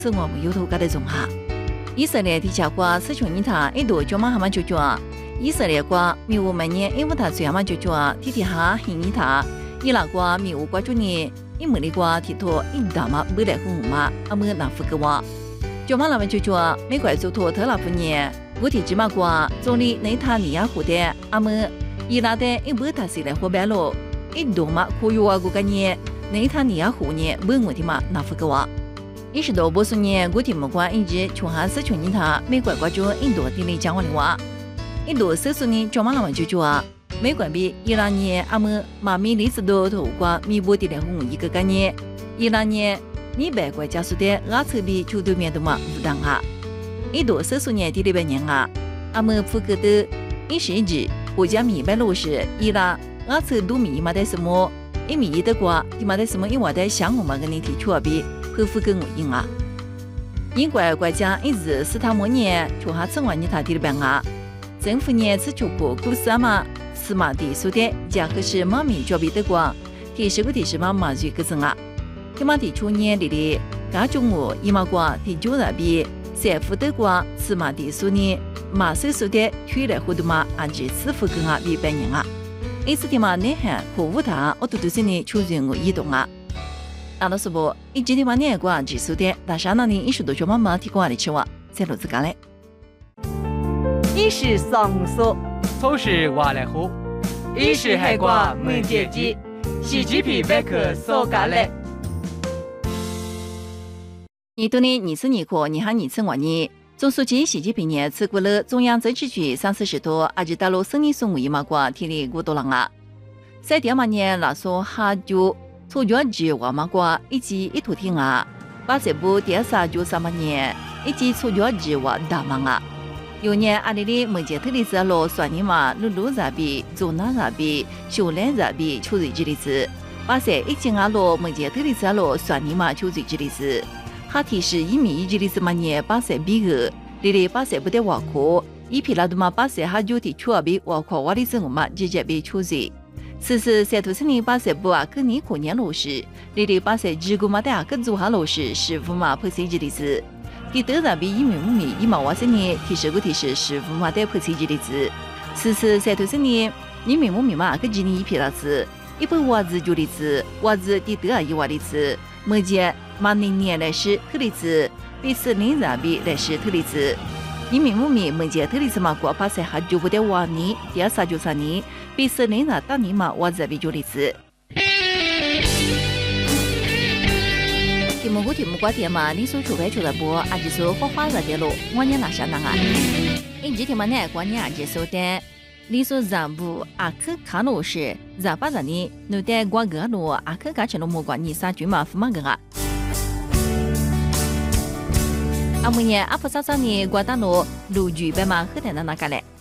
生活没有头家的种哈。以色列的家瓜此穷人他一度就马哈嘛就啊，以色列瓜米乌每年因为他最嘛就啊，天天哈黑人他，伊拉瓜米乌瓜就呢，因为的瓜提托因大嘛没来红嘛，阿么难服个哇。就马那么就啊，美国总统特朗普呢，我提芝麻瓜总理内塔尼亚胡的阿么伊拉的因不他是来火白咯，因多嘛可以话个个呢，内塔尼亚胡呢没问题嘛难服个哇。10多波数年，我听没关一直从哈四穷人他美国关注印度地理讲话的话，印度少数人就马那么就啊，美国比伊拉年阿么马米里斯多头瓜米波的来红一个概念，伊拉年米白国家属的阿侧比球队面的嘛不当哈，印度少数年的里边年啊，阿么普克的11国家米白罗是伊拉阿侧都米嘛的什么，一米一的瓜，伊嘛的什么因为的项目嘛跟你提出比。恢复跟我应啊！英国国家一直是他们年就哈成为你他的办啊，政府年此出国古斯嘛，是嘛的说的，价格是妈咪交比的光，提示嘛嘛就个生啊，他妈的去年里家中我伊嘛光提九那比，政府的光是嘛的说呢，马手说的推来活动嘛，按照支付跟啊比半年啊，因此的嘛内涵和舞台我都是呢出现我移动啊。阿拉说不，一今天晚年过技术的，但是那里艺术多就妈妈提供的吃哇，在路子干嘞。 一是上说， 都是瓦来湖， 一是海瓜没接机，洗鸡皮白壳说干嘞。 你多呢？你吃你苦，你喊你吃我呢？总书记习近平呢，吃过了中央政治局30多，而且大陆生意送一嘛瓜，体力过多了啊。在第二年，那说哈就。从原籍我们国以及一土天啊，把这部第393年以及从原籍我大忙啊。有年阿里的目前特例子罗算你嘛，路在比、中南在比、修炼在比、秋水之例子，把这一经阿罗目前特例子罗算你嘛，秋水之例子，哈提示1米1之例子嘛年把这比个，里里把这不得挖苦，一批拉都嘛把这哈就提出比挖苦我的生活嘛，直接比秋水。此时在土生里把这部啊跟你过年老师，里里把这几个嘛的啊跟做下老师15嘛破谁之例子，第得上比1米5米1毛3年提示15嘛的破谁之例子。此时在土生里1米5米嘛跟几年一批老师，100瓦子就例子，瓦子第得啊1瓦例子，目前嘛那年来是特例子，比40上比来是特例子。1米5米目前特例子嘛过把这还就不得瓦年，第393年。比40上当年嘛，我这比较例子。题目瓜题嘛，你说出牌出来不？阿姐说花花在点咯，我年拿下那啊。因今天嘛呢，过年阿姐说的，你说让步阿克卡罗是让把让你，你带瓜个罗阿克卡成了莫管你啥句嘛，不嘛个啊。阿母年阿婆早早呢，瓜大罗路具白嘛，喝点那个嘞。